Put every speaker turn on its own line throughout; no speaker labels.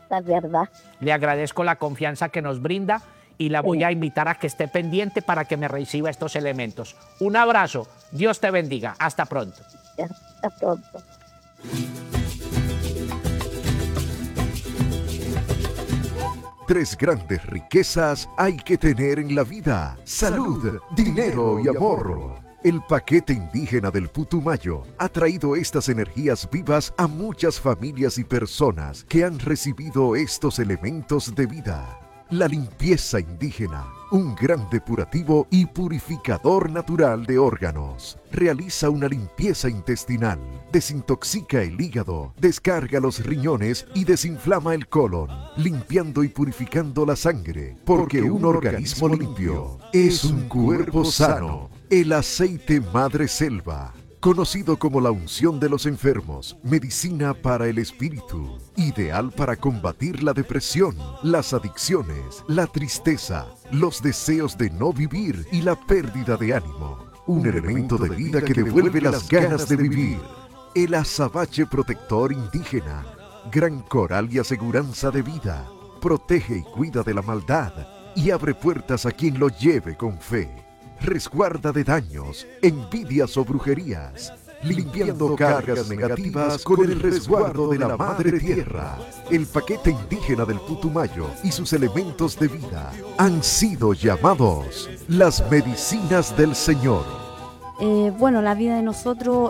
la verdad.
Le agradezco la confianza que nos brinda y la voy a invitar a que esté pendiente para que me reciba estos elementos. Un abrazo, Dios te bendiga, hasta pronto.
Hasta pronto.
Tres grandes riquezas hay que tener en la vida: salud, dinero y amor. El paquete indígena del Putumayo ha traído estas energías vivas a muchas familias y personas que han recibido estos elementos de vida. La limpieza indígena, un gran depurativo y purificador natural de órganos. Realiza una limpieza intestinal, desintoxica el hígado, descarga los riñones y desinflama el colon, limpiando y purificando la sangre, porque un organismo limpio es un cuerpo sano. El aceite Madre Selva, conocido como la unción de los enfermos, medicina para el espíritu, ideal para combatir la depresión, las adicciones, la tristeza, los deseos de no vivir y la pérdida de ánimo. Un elemento de vida que devuelve las ganas de vivir. El azabache protector indígena, gran coral y aseguranza de vida, protege y cuida de la maldad y abre puertas a quien lo lleve con fe. Resguarda de daños, envidias o brujerías, limpiando cargas negativas con el resguardo de la Madre Tierra. El paquete indígena del Putumayo y sus elementos de vida han sido llamados las medicinas del Señor.
Bueno, la vida de nosotros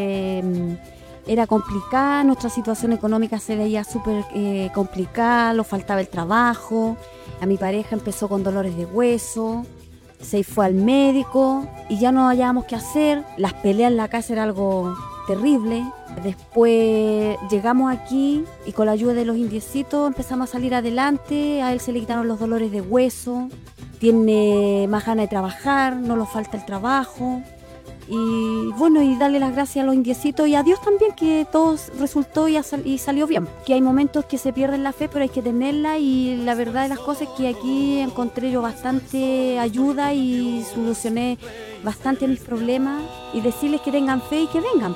era complicada, nuestra situación económica se veía súper complicada, nos faltaba el trabajo, a mi pareja empezó con dolores de hueso. Se fue al médico y ya no hallábamos qué hacer. Las peleas en la casa era algo terrible. Después llegamos aquí y con la ayuda de los indiecitos empezamos a salir adelante. A él se le quitaron los dolores de hueso. Tiene más ganas de trabajar, no le falta el trabajo. Y bueno, y darle las gracias a los indiecitos y a Dios también, que todo resultó y salió bien. Que hay momentos que se pierden la fe, pero hay que tenerla, y la verdad de las cosas es que aquí encontré yo bastante ayuda y solucioné bastante mis problemas, y decirles que tengan fe y que vengan.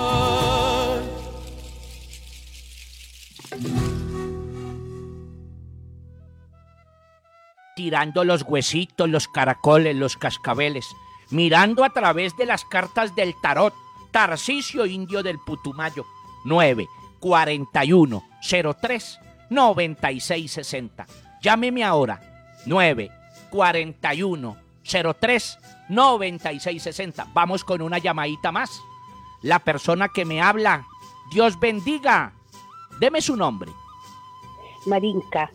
Tirando los huesitos, los caracoles, los cascabeles, mirando a través de las cartas del tarot. Tarcisio Indio del Putumayo, 941-03-9660. Llámeme ahora, 941-03-9660. Vamos con una llamadita más. La persona que me habla, Dios bendiga. Deme su nombre.
Marinka.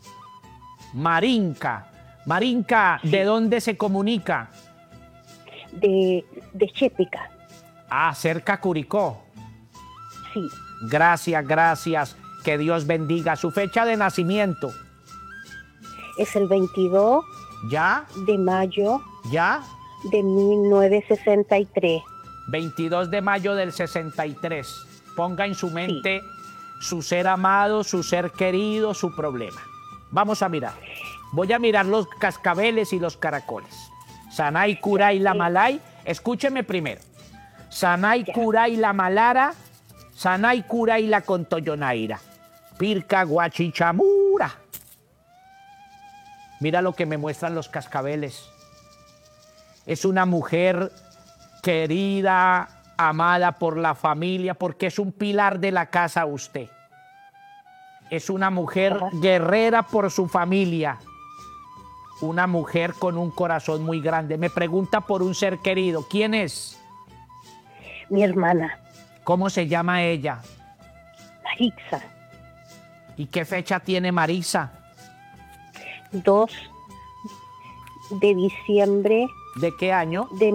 Marinka, ¿de dónde se comunica?
De Chépica.
Ah, cerca Curicó.
Sí.
Gracias. Que Dios bendiga. Su fecha de nacimiento.
Es el 22
¿Ya?
de mayo
¿Ya?
de 1963.
22 de mayo del 63. Ponga en su mente su ser amado, su ser querido, su problema. Vamos a mirar. Voy a mirar los cascabeles y los caracoles. Sanay, Curay, la Malay. Escúcheme primero. Sanay, Curay, la Malara. Sanay, Curay, la Contoyonaira. Pirca, Guachichamura. Mira lo que me muestran los cascabeles. Es una mujer querida, amada por la familia, porque es un pilar de la casa usted. Es una mujer guerrera por su familia. Una mujer con un corazón muy grande. Me pregunta por un ser querido. ¿Quién es?
Mi hermana.
¿Cómo se llama ella?
Marisa.
¿Y qué fecha tiene Marisa?
2 de diciembre.
¿De qué año?
De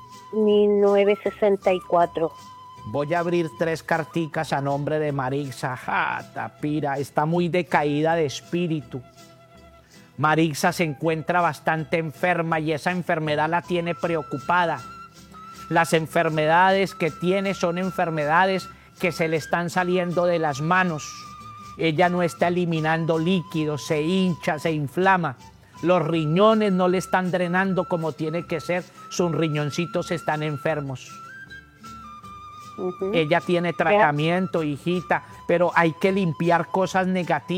1964.
Voy a abrir 3 carticas a nombre de Marisa. Tapira, está muy decaída de espíritu. Marisa se encuentra bastante enferma y esa enfermedad la tiene preocupada. Las enfermedades que tiene son enfermedades que se le están saliendo de las manos. Ella no está eliminando líquidos, se hincha, se inflama. Los riñones no le están drenando como tiene que ser. Sus riñoncitos están enfermos. Ella tiene tratamiento, hijita, pero hay que limpiar cosas negativas.